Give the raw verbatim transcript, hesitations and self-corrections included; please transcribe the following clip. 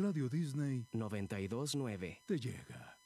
Radio Disney noventa y dos nueve te llega.